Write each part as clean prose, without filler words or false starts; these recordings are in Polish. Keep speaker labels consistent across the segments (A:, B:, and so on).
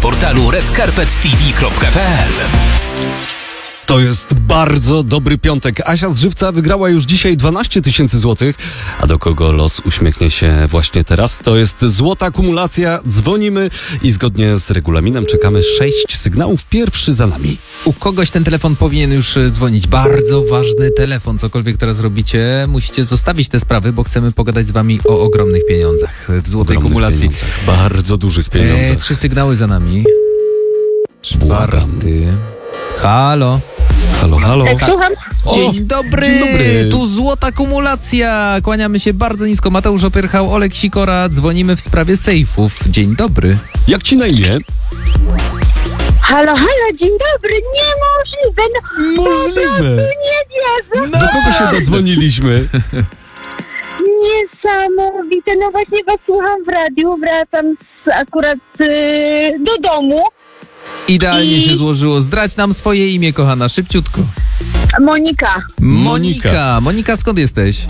A: portalu redcarpettv.pl.
B: To jest bardzo dobry piątek. Asia z Żywca wygrała już dzisiaj 12 000 złotych. A do kogo los uśmiechnie się właśnie teraz? To jest złota kumulacja. Dzwonimy i zgodnie z regulaminem czekamy 6 sygnałów. Pierwszy za nami.
C: U kogoś ten telefon powinien już dzwonić. Bardzo ważny telefon. Cokolwiek teraz robicie, musicie zostawić te sprawy, bo chcemy pogadać z wami o ogromnych pieniądzach w złotej
B: Ogromnych
C: kumulacji.
B: pieniądzach. Bardzo dużych pieniądzach.
C: 3 sygnały za nami.
B: Błagam.
C: Halo.
B: Halo, halo.
D: Słucham?
C: Dzień dobry.
B: Dzień dobry.
C: Tu złota kumulacja. Kłaniamy się bardzo nisko. Mateusz Opierchał, Olek Sikora. Dzwonimy w sprawie sejfów. Dzień dobry.
B: Jak ci na imię?
D: Halo, dzień dobry. Niemożliwe. No,
B: Możliwe.
D: nie wierzę.
B: Do kogo się dodzwoniliśmy?
D: Niesamowite. No właśnie was słucham w radiu. Wracam akurat do domu.
C: Idealnie się złożyło. Zdradź nam swoje imię, kochana, szybciutko.
D: Monika.
C: Monika, skąd jesteś?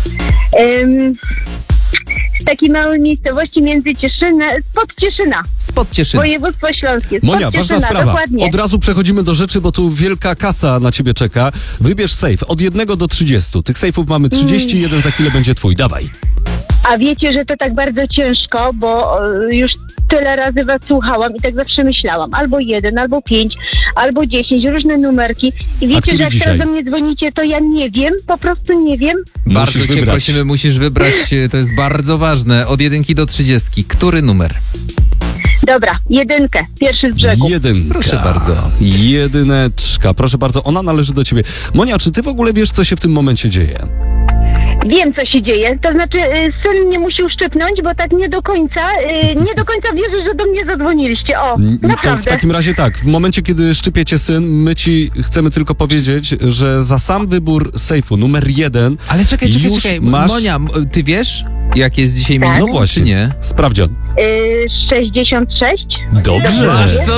D: Z takiej małej miejscowości między spod Cieszyna.
C: Spod Cieszyna.
D: Województwo śląskie.
B: Monia,
D: Spod
B: ważna
D: Cieszyna,
B: sprawa.
D: dokładnie.
B: Od razu przechodzimy do rzeczy, bo tu wielka kasa na ciebie czeka. Wybierz sejf od 1 do 30. Tych sejfów mamy 30, jeden za chwilę będzie twój. Dawaj.
D: A wiecie, że to tak bardzo ciężko, bo już tyle razy was słuchałam i tak zawsze myślałam. Albo 1, albo 5, albo 10, różne numerki. I wiecie,
B: który
D: że jak
B: dzisiaj?
D: teraz do mnie dzwonicie, to ja nie wiem, po prostu nie wiem.
C: Bardzo
B: Musisz
C: cię
B: wybrać.
C: prosimy, musisz wybrać, to jest bardzo ważne. Od 1 do 30. Który numer?
D: Dobra, 1, pierwszy z brzegu.
B: 1.
C: Proszę bardzo.
B: 1. Proszę bardzo, ona należy do ciebie. Monia, czy ty w ogóle wiesz, co się w tym momencie dzieje?
D: Wiem, co się dzieje. To znaczy, syn mnie musi uszczypnąć, bo tak nie do końca wierzę, że do mnie zadzwoniliście. O,
B: To
D: naprawdę.
B: w takim razie tak, w momencie, kiedy szczypie cię syn, my ci chcemy tylko powiedzieć, że za sam wybór sejfu numer 1
C: Ale czekaj.
B: już masz...
C: Monia, ty wiesz, jak jest dzisiaj
D: Tak.
C: minimum,
B: No właśnie,
C: czy nie?
B: sprawdzian.
D: 66.
B: Dobrze.
C: Masz co